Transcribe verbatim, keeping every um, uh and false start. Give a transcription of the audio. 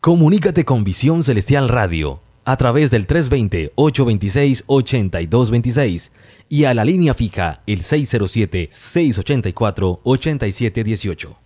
Comunícate con Visión Celestial Radio a través del tres dos cero, ocho dos seis, ocho dos dos seis y a la línea fija el seis cero siete, seis ocho cuatro, ocho siete uno ocho.